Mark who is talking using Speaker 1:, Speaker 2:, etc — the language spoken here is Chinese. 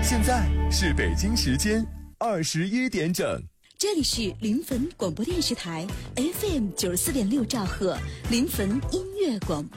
Speaker 1: 现在是北京时间21点整，
Speaker 2: 这里是临汾广播电视台 FM 94.6兆赫临汾音乐广播。